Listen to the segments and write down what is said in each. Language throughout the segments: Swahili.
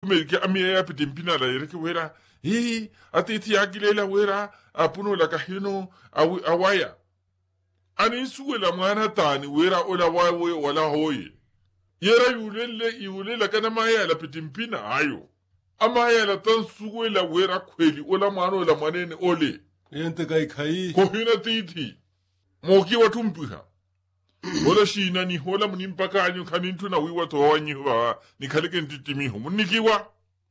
Amerika amia pitimpina la yereke wera. Atiti yakilela wera apuno la kahino awaya. Ani suwela mwana tani wera ola wawe wala hoye. Yera yulela kana maya la pitimpina ayo. Amaya la tan suwela wera kweli ola mwana ola manene ole. Yente kai. Kohina titi. Moki watumpiha. Ola shina ni hola munimpaka anyo kanintu na wiwa towanyi huwa ni kalike ntitimihu. Munikiwa?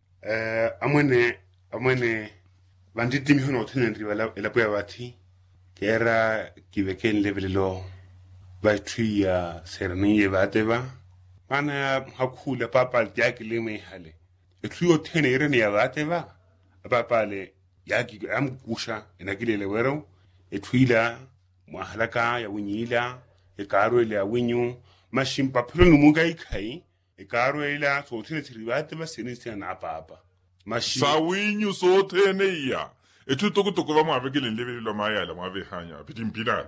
Amwene banditimihu na otenendri wala elapuya wati. Kera kiveken levelelo baitri ya serniye bateba. Mana hakula papa yaki leme hale. Etrio tene irene ya bateba. Papa le yaki amkusha enakile wero. Etwila mwahalaka ya winyila. Ekaro ile awinyu mashimpa pelo numuga ikai ekaro ile so tene tribate ba senisi na papa mashi sawinyu so tene ya etu toko ba mavekele level lo maya la mave hanya pitimpina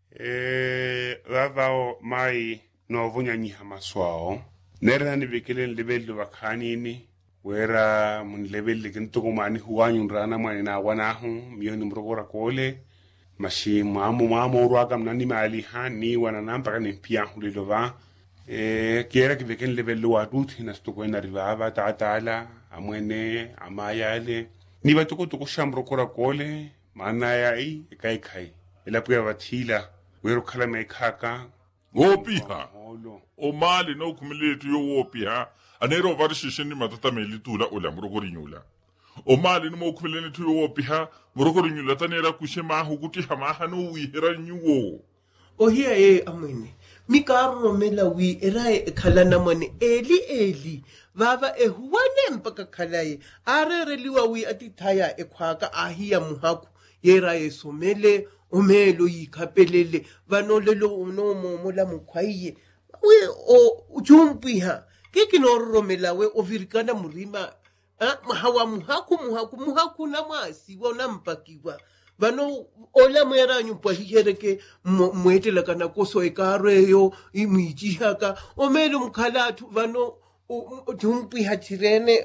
lavao mai no vunya nyi hamaswao nera ni vekele level lo bakanini wera mun level kinto mani huwanyu rana mani na wanahu mioni mrogora kole mashi mamo ruaga mnani mali hani wana nampaka ni pia hulilova kiera kiveken level lo adut na stoko na rivava taatala amwene amayale ni batoko shambro kora kole mana yai kai ela pia batila wero kala mekaka wopiha o mali no kumeletu yo wopiha anero varishishini matata melitula ola mrogorinyula o mali numo kumilene tu yo piha morokoro nyula tanera kushema hukuti hamaha no wihera nyuwo o hiya amwene mikaro mela wi erae khalana mone eli baba ehuwane mpaka khalaye arereliwa wi atithaya ekhwaka ahiya muhaku yera somele omelo yikhapelele banolelo no momola mukhwaiye we o jumpiha kikinoromela we ovirikana murima hawa muhaku na mwasi wona mpakiwa bano ola mwera nyumpa hihereke mwetela kana koso ekareyo imijihaka omelo mkhalatu bano jumpi hatirene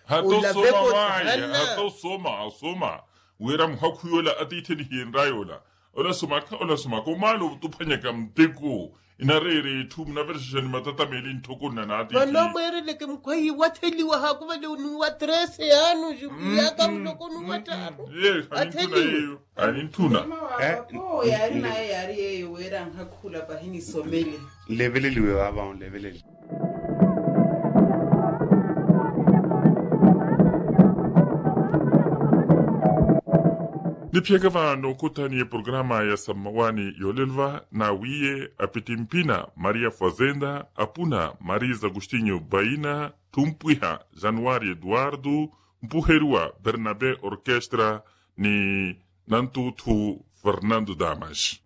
hato soma wera muhaku yola atiteni hienrayola ola somaka malo tupanyaka mteko inarere tu mnavershani matata melin toko na nati bano mwere leke mkwai wateliwa hakubale unuwa 13 anu yaka mloko nuwa 5 anintuna yari yeyo wera ngakula bahini somele leveleliwe baba leveleli Nipieka vano kutani programa ya samawani yolenva na wiye apitimpina Maria Fazenda apuna Marisa Agostinho Baina tumpwiha Januari Eduardo mpuherua Bernabe Orquestra ni Nantutu Fernando Damas.